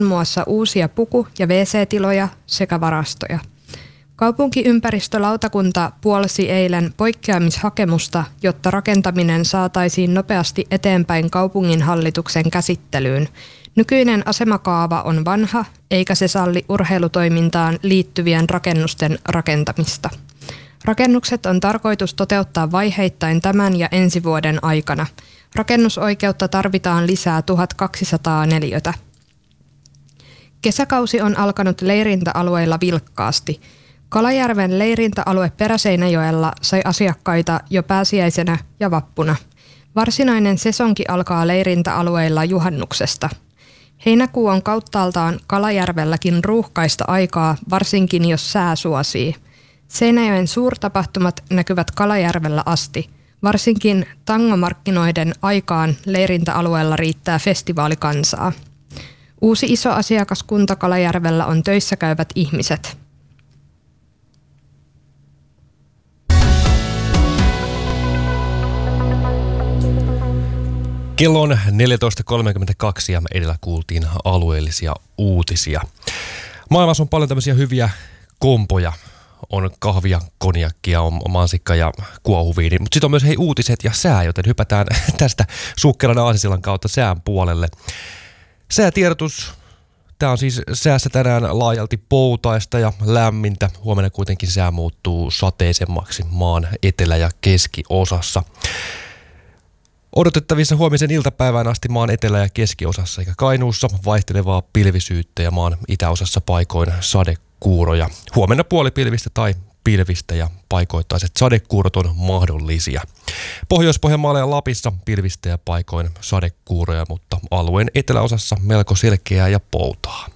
muassa uusia puku- ja WC-tiloja sekä varastoja. Kaupunkiympäristölautakunta puolsi eilen poikkeamishakemusta, jotta rakentaminen saataisiin nopeasti eteenpäin kaupunginhallituksen käsittelyyn. Nykyinen asemakaava on vanha, eikä se salli urheilutoimintaan liittyvien rakennusten rakentamista. Rakennukset on tarkoitus toteuttaa vaiheittain tämän ja ensi vuoden aikana. Rakennusoikeutta tarvitaan lisää 1200 neliötä. Kesäkausi on alkanut leirintäalueilla vilkkaasti. Kalajärven leirintäalue Peräseinäjoella sai asiakkaita jo pääsiäisenä ja vappuna. Varsinainen sesonki alkaa leirintäalueilla juhannuksesta. Heinäkuu on kauttaaltaan Kalajärvelläkin ruuhkaista aikaa, varsinkin jos sää suosii. Seinäjoen suurtapahtumat näkyvät Kalajärvellä asti. Varsinkin tangomarkkinoiden aikaan leirintäalueella riittää festivaalikansaa. Uusi iso asiakaskunta Kalajärvellä on töissä käyvät ihmiset. Kello on 14.32 ja edellä kuultiin alueellisia uutisia. Maailmassa on paljon tämmöisiä hyviä kompoja. On kahvia, konjakkia, on mansikka ja kuohuviini, mutta sitten on myös uutiset ja sää, joten hypätään tästä sukkelan aasisillan kautta sään puolelle. Säätiedotus. Tämä on siis säässä tänään laajalti poutaista ja lämmintä. Huomenna kuitenkin sää muuttuu sateisemmaksi maan etelä- ja keskiosassa. Odotettavissa huomisen iltapäivään asti maan etelä- ja keskiosassa sekä Kainuussa vaihtelevaa pilvisyyttä ja maan itäosassa paikoin sadekuuroja. Huomenna puolipilvistä tai pilvistä ja paikoittaiset sadekuurot on mahdollisia. Pohjois-Pohjanmaalla ja Lapissa pilvistä ja paikoin sadekuuroja, mutta alueen eteläosassa melko selkeää ja poutaa.